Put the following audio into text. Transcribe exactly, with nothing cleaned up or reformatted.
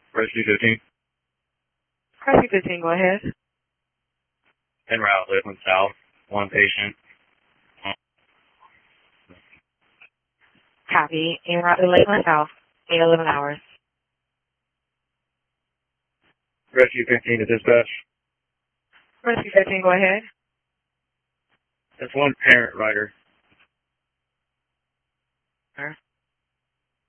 Rescue fifteen. Rescue fifteen, go ahead. En route, Lakeland South. One patient. Copy. En route to Lakeland South. eight eleven hours. Rescue fifteen to dispatch. Rescue fifteen, go ahead. That's one parent rider. Sir.